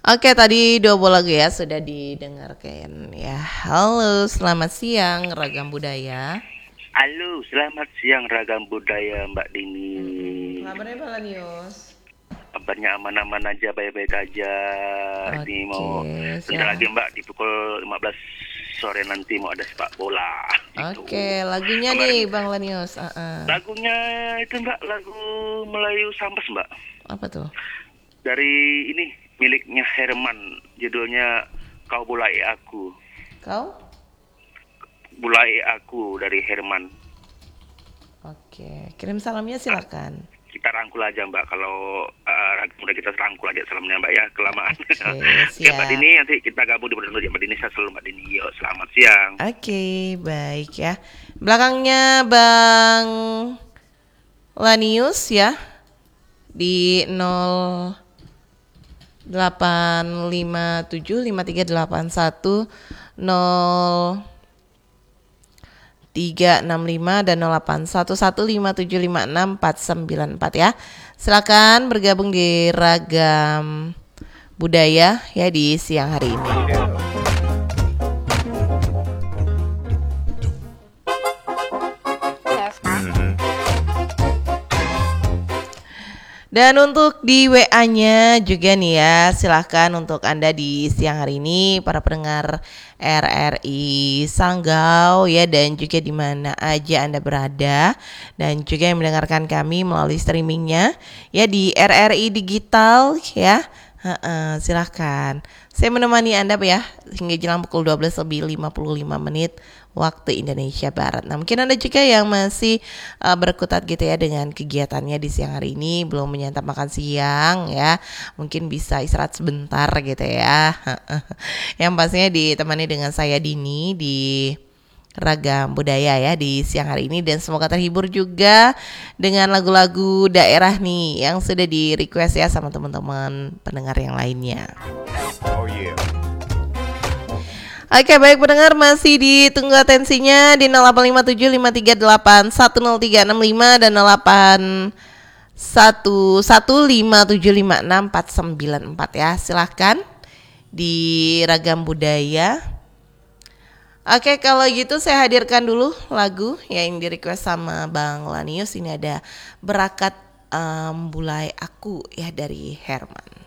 Oke, tadi dua buah lagu ya sudah didengarkan ya. Halo, selamat siang Ragam Budaya. Halo, selamat siang Ragam Budaya Mbak Dini. Kabarnya Pak Lanius? Kabarnya aman-aman aja, baik-baik aja. Ini mau Oke, sebentar lagi siap. Mbak di pukul 15 sore nanti mau ada sepak bola gitu. Oke, lagunya Kemarin nih Bang Lanius. lagunya itu Mbak, lagu Melayu Sambas Mbak. Apa tuh? Dari ini miliknya Herman, judulnya Kau Bulai Aku. Kau? Bulai Aku dari Herman. Oke, kirim salamnya silakan. Kita rangkul aja Mbak, kalau udah kita rangkul aja salamnya Mbak ya, kelamaan. Oke, Oke Mbak siap. Dini, nanti kita gabung di Mbak Dini, saya selalu Mbak Dini. Yuk, selamat siang. Oke, baik ya. Belakangnya Bang Lanius ya di 085753810365 dan 081157564494 ya. Silakan bergabung di Ragam Budaya ya di siang hari ini. Dan untuk di WA-nya juga nih ya, silahkan untuk Anda di siang hari ini para pendengar RRI Sanggau ya, dan juga di mana aja Anda berada, dan juga yang mendengarkan kami melalui streamingnya ya di RRI Digital ya. Silahkan. Saya menemani Anda ya hingga jelang pukul 12 lebih 55 menit waktu Indonesia Barat. Nah, mungkin Anda juga yang masih berkutat gitu ya dengan kegiatannya di siang hari ini, belum menyantap makan siang ya. Mungkin bisa istirahat sebentar gitu ya. Yang pastinya ditemani dengan saya Dini di Ragam Budaya ya di siang hari ini, dan semoga terhibur juga dengan lagu-lagu daerah nih yang sudah di request ya sama teman-teman pendengar yang lainnya. Oh yeah. Oke, baik pendengar, masih ditunggu atensinya di 085753810365 dan 081157564494 ya. Silahkan di Ragam Budaya. Oke, kalau gitu saya hadirkan dulu lagu yang di request sama Bang Lanius. Ini ada Berakat Bulai Aku ya dari Herman.